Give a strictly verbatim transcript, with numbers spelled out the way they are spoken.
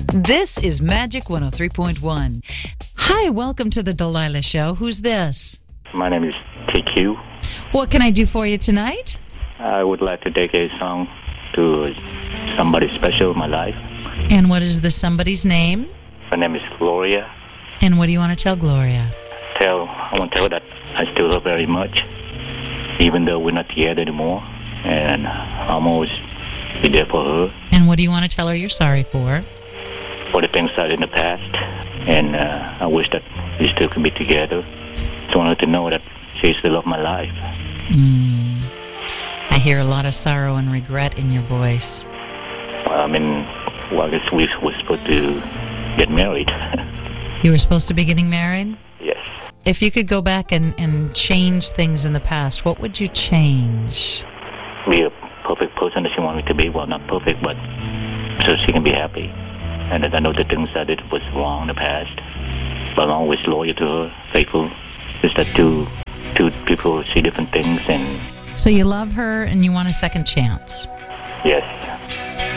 This is Magic one oh three point one. Hi, welcome to the Delilah Show. Who's this? My name is T Q. What can I do for you tonight? I would like to dedicate a song to somebody special in my life. And what is the somebody's name? Her name is Gloria. And what do you want to tell Gloria? Tell, I want to tell her that I still love her very much, even though we're not together anymore. And I'm always be there for her. And what do you want to tell her you're sorry for? For the things I did in the past. And uh, I wish that we still could be together. Just want her to know that she still loves my life. Mm. I hear a lot of sorrow and regret in your voice. I mean, well, I guess we were supposed to get married. You were supposed to be getting married? Yes. If you could go back and, and change things in the past, what would you change? Be a perfect person that she wanted me to be. Well, not perfect, but so she can be happy. And that I know the things I did was wrong in the past. But I'm always loyal to her, faithful. Just that two, two people see different things. And so you love her and you want a second chance? Yes.